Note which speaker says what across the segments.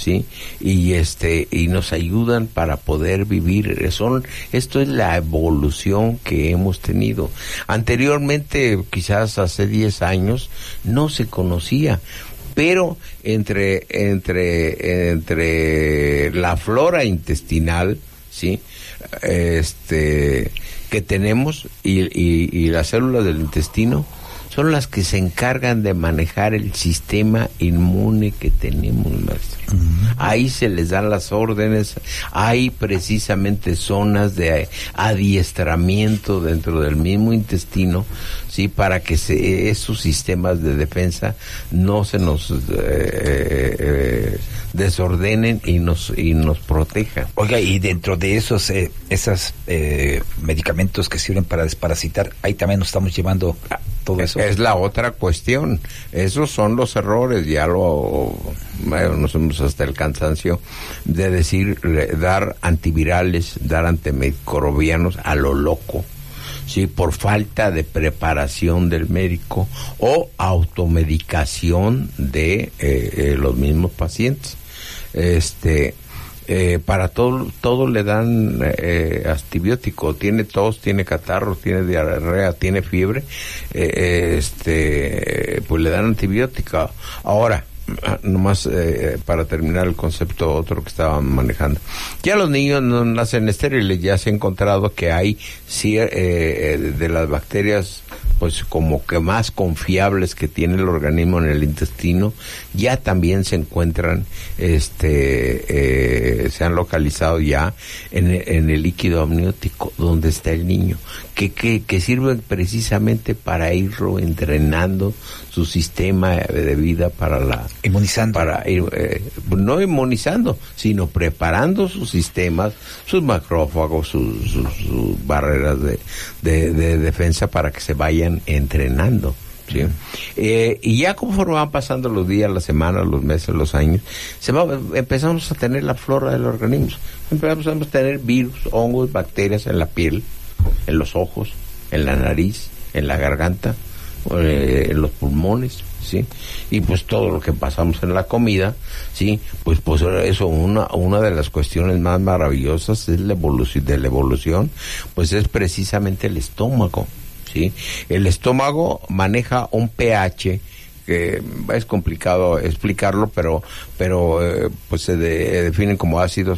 Speaker 1: ¿sí? Y nos ayudan para poder vivir. Esto es la evolución que hemos tenido. Anteriormente, quizás hace 10 años, no se conocía, pero entre la flora intestinal, ¿sí? Que tenemos y las células del intestino son las que se encargan de manejar el sistema inmune que tenemos, maestro. Ahí se les dan las órdenes, hay precisamente zonas de adiestramiento dentro del mismo intestino, sí, para que esos sistemas de defensa no se nos desordenen y nos protejan.
Speaker 2: Oiga, y dentro de esos medicamentos que sirven para desparasitar, ahí también nos estamos llevando todo eso.
Speaker 1: Es la otra cuestión. Esos son los errores, nos hemos hasta el cansancio de decir, dar antivirales, dar antimicrobianos a lo loco, sí, por falta de preparación del médico o automedicación de los mismos pacientes. Para todo le dan antibiótico. Tiene tos, tiene catarro, tiene diarrea, tiene fiebre, pues le dan antibiótico. Ahora, nomás para terminar el concepto otro que estaban manejando, ya los niños no nacen estériles. Ya se ha encontrado que hay de las bacterias pues como que más confiables que tiene el organismo en el intestino, ya también se encuentran, se han localizado ya en el líquido amniótico donde está el niño, que sirven precisamente para irlo entrenando su sistema de vida para
Speaker 2: inmunizando,
Speaker 1: para ir, no inmunizando, sino preparando sus sistemas, sus macrófagos, sus barreras de defensa para que se vayan entrenando, ¿sí? Y ya conforme van pasando los días, las semanas, los meses, los años, empezamos a tener la flora del organismo. Empezamos a tener virus, hongos, bacterias en la piel, en los ojos, en la nariz, en la garganta, en los pulmones, ¿sí? Y pues todo lo que pasamos en la comida, ¿sí? Pues eso, una de las cuestiones más maravillosas es la evolución, pues es precisamente el estómago, ¿sí? El estómago maneja un pH que es complicado explicarlo, pero pues se definen como ácido,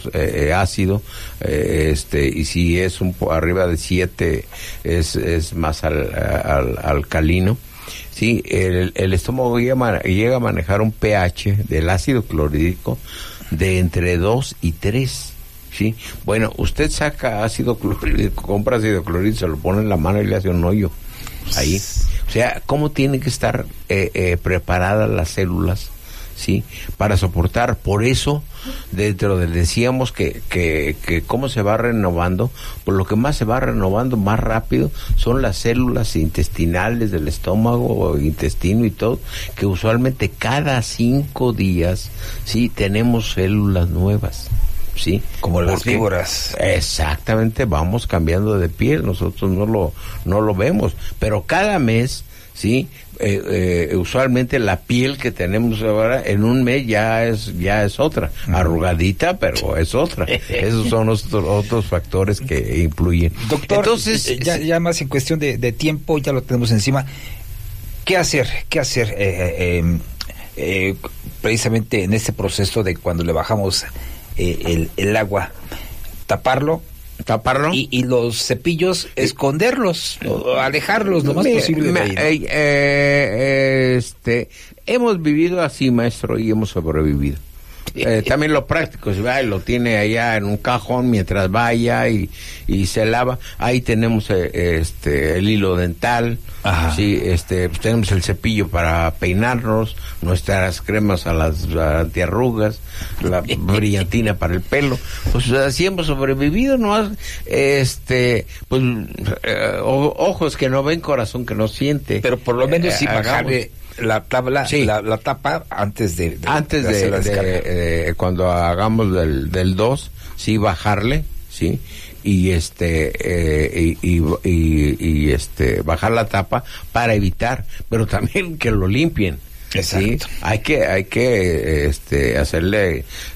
Speaker 1: y si es arriba de 7 es más alcalino. Sí, el estómago llega a manejar un pH del ácido clorhídrico de entre 2 y 3. ¿Sí? Bueno, usted saca ácido clorhídrico, compra ácido clorhídrico, se lo pone en la mano y le hace un hoyo ahí. O sea, ¿cómo tienen que estar preparadas las células, sí, para soportar? Por eso, decíamos que cómo se va renovando, pues lo que más se va renovando más rápido son las células intestinales del estómago, intestino y todo, que usualmente cada 5 días, sí, tenemos células nuevas. Sí,
Speaker 2: como las víboras.
Speaker 1: Exactamente, vamos cambiando de piel, nosotros no lo vemos, pero cada mes, sí, usualmente la piel que tenemos ahora en un mes ya es otra, arrugadita, pero es otra. Esos son otros factores que influyen.
Speaker 2: Doctor, entonces ya más en cuestión de tiempo, ya lo tenemos encima. ¿Qué hacer? Precisamente en este proceso de cuando le bajamos el agua, taparlo y los cepillos esconderlos, alejarlos lo más posible de ahí. Hemos vivido así, maestro, y hemos sobrevivido. También lo práctico, si va y lo tiene allá en un cajón mientras vaya y se lava. Ahí tenemos el hilo dental. Ajá. Sí, pues tenemos el cepillo para peinarnos, nuestras cremas a las antiarrugas, la brillantina para el pelo. Pues así hemos sobrevivido, nomás pues ojos que no ven, corazón que no siente. Pero por lo menos sí bajarle la tabla, sí, la tapa antes de
Speaker 1: cuando hagamos del 2, sí, bajarle, sí, y bajar la tapa para evitar, pero también que lo limpien.
Speaker 2: Exacto.
Speaker 1: ¿Sí? Hay que hacerle